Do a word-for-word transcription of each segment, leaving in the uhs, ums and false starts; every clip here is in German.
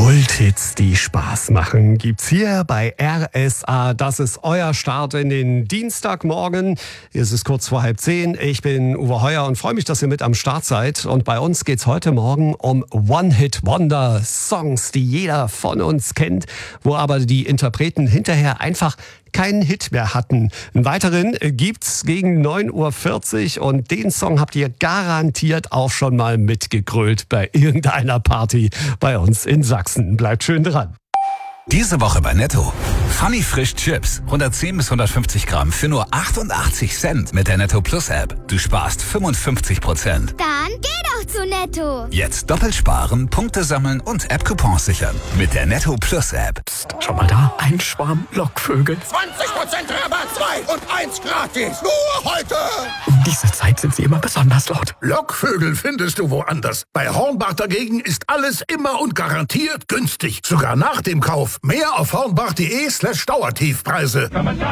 Kulthits, die Spaß machen, gibt's hier bei R S A. Das ist euer Start in den Dienstagmorgen. Es ist kurz vor halb zehn. Ich bin Uwe Heuer und freue mich, dass ihr mit am Start seid. Und bei uns geht's heute Morgen um One-Hit-Wonder-Songs, die jeder von uns kennt, wo aber die Interpreten hinterher einfach keinen Hit mehr hatten. Einen weiteren gibt's gegen neun Uhr vierzig und den Song habt ihr garantiert auch schon mal mitgegrölt bei irgendeiner Party bei uns in Sachsen. Bleibt schön dran. Diese Woche bei Netto. Funny Frisch Chips. hundertzehn bis hundertfünfzig Gramm für nur achtundachtzig Cent mit der Netto Plus App. Du sparst fünfundfünfzig Prozent. Dann geh doch zu Netto. Jetzt doppelt sparen, Punkte sammeln und App-Coupons sichern. Mit der Netto Plus App. Psst, schau mal da. Ein Schwarm Lockvögel. zwanzig Prozent Rabatt, zwei und eins gratis. Nur heute. Um diese Zeit sind sie immer besonders laut. Lockvögel findest du woanders. Bei Hornbach dagegen ist alles immer und garantiert günstig. Sogar nach dem Kauf. Mehr auf hornbach.de slash Dauertiefpreise.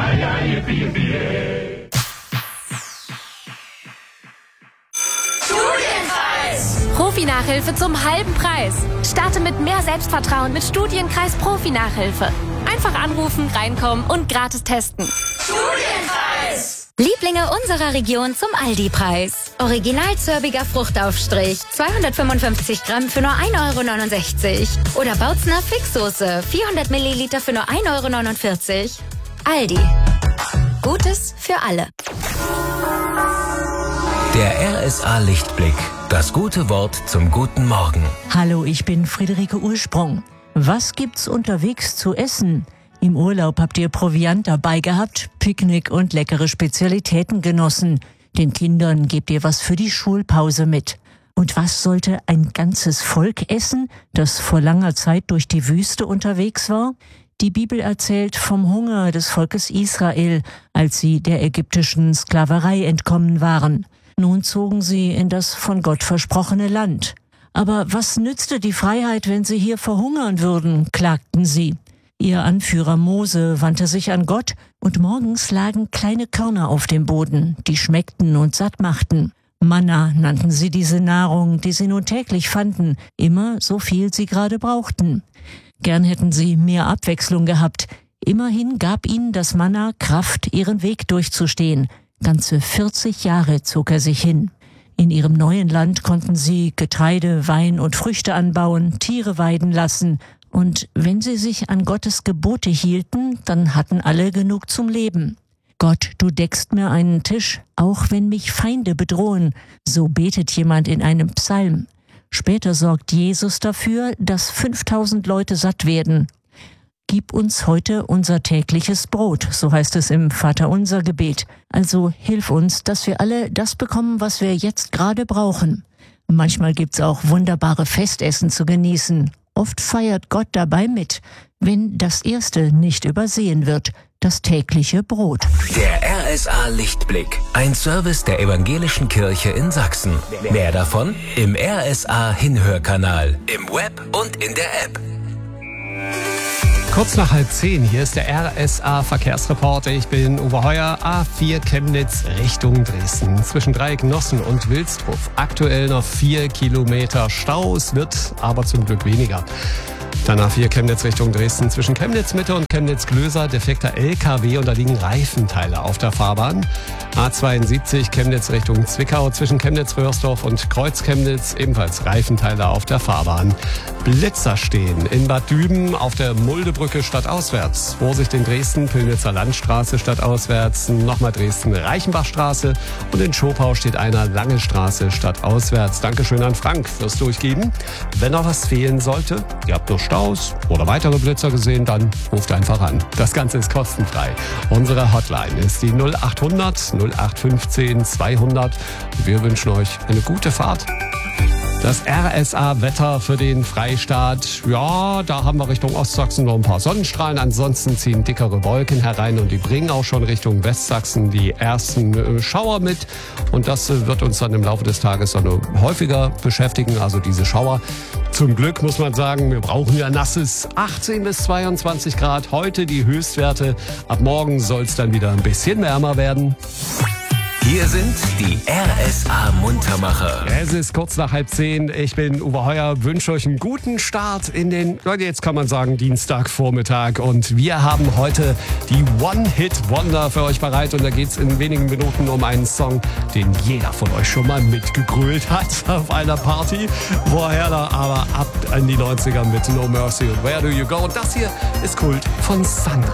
Studienkreis! Profi-Nachhilfe zum halben Preis. Starte mit mehr Selbstvertrauen mit Studienkreis Profi-Nachhilfe. Einfach anrufen, reinkommen und gratis testen. Studienkreis! Lieblinge unserer Region zum Aldi-Preis. Original zörbiger Fruchtaufstrich, zweihundertfünfundfünfzig Gramm für nur ein Euro neunundsechzig. Oder Bautzner Fixsoße, vierhundert Milliliter für nur ein Euro neunundvierzig. Aldi. Gutes für alle. Der R S A Lichtblick. Das gute Wort zum guten Morgen. Hallo, ich bin Friederike Ursprung. Was gibt's unterwegs zu essen? Im Urlaub habt ihr Proviant dabei gehabt, Picknick und leckere Spezialitäten genossen. Den Kindern gebt ihr was für die Schulpause mit. Und was sollte ein ganzes Volk essen, das vor langer Zeit durch die Wüste unterwegs war? Die Bibel erzählt vom Hunger des Volkes Israel, als sie der ägyptischen Sklaverei entkommen waren. Nun zogen sie in das von Gott versprochene Land. Aber was nützte die Freiheit, wenn sie hier verhungern würden, klagten sie. Ihr Anführer Mose wandte sich an Gott und morgens lagen kleine Körner auf dem Boden, die schmeckten und satt machten. Manna nannten sie diese Nahrung, die sie nun täglich fanden, immer so viel sie gerade brauchten. Gern hätten sie mehr Abwechslung gehabt. Immerhin gab ihnen das Manna Kraft, ihren Weg durchzustehen. Ganze vierzig Jahre zog er sich hin. In ihrem neuen Land konnten sie Getreide, Wein und Früchte anbauen, Tiere weiden lassen. Und wenn sie sich an Gottes Gebote hielten, dann hatten alle genug zum Leben. Gott, du deckst mir einen Tisch, auch wenn mich Feinde bedrohen, so betet jemand in einem Psalm. Später sorgt Jesus dafür, dass fünftausend Leute satt werden. Gib uns heute unser tägliches Brot, so heißt es im Vaterunser Gebet. Also hilf uns, dass wir alle das bekommen, was wir jetzt gerade brauchen. Manchmal gibt's auch wunderbare Festessen zu genießen. Oft feiert Gott dabei mit, wenn das Erste nicht übersehen wird, das tägliche Brot. Der R S A Lichtblick, ein Service der Evangelischen Kirche in Sachsen. Mehr davon im R S A Hinhörkanal, im Web und in der App. Kurz nach halb zehn, hier ist der R S A Verkehrsreporter. Ich bin Uwe Heuer, A vier Chemnitz Richtung Dresden. Zwischen Dreiecknossen und Wilsdruf aktuell noch vier Kilometer Stau. Es wird aber zum Glück weniger. Dann A vier Chemnitz Richtung Dresden. Zwischen Chemnitz Mitte und Chemnitz Klöser defekter L K W und da liegen Reifenteile auf der Fahrbahn. A zweiundsiebzig Chemnitz Richtung Zwickau. Zwischen Chemnitz-Röhrsdorf und Kreuz-Chemnitz ebenfalls Reifenteile auf der Fahrbahn. Blitzer stehen in Bad Düben auf der Muldebrücke stadtauswärts. Vorsicht in Dresden, Pillnitzer Landstraße stadtauswärts. Nochmal Dresden Reichenbachstraße. Und in Schopau steht einer Lange Straße stadtauswärts. Dankeschön an Frank fürs Durchgeben. Wenn noch was fehlen sollte, ihr habt noch Staus oder weitere Blitzer gesehen, dann ruft einfach an. Das Ganze ist kostenfrei. Unsere Hotline ist die null achthundert null acht fünfzehn zweihundert. Wir wünschen euch eine gute Fahrt. Das R S A-Wetter für den Freistaat. Ja, da haben wir Richtung Ostsachsen noch ein paar Sonnenstrahlen. Ansonsten ziehen dickere Wolken herein und die bringen auch schon Richtung Westsachsen die ersten äh, Schauer mit. Und das äh, wird uns dann im Laufe des Tages dann häufiger beschäftigen, also diese Schauer. Zum Glück muss man sagen, wir brauchen ja nasses achtzehn bis zweiundzwanzig Grad. Heute die Höchstwerte. Ab morgen soll es dann wieder ein bisschen wärmer werden. Hier sind die R S A Muntermacher. Es ist kurz nach halb zehn. Ich bin Uwe Heuer, wünsche euch einen guten Start in den, jetzt kann man sagen, Dienstagvormittag. Und wir haben heute die One-Hit-Wonder für euch bereit. Und da geht es in wenigen Minuten um einen Song, den jeder von euch schon mal mitgegrölt hat auf einer Party. Vorher aber ab in die neunziger mit No Mercy und Where Do You Go. Und das hier ist Kult von Sandra.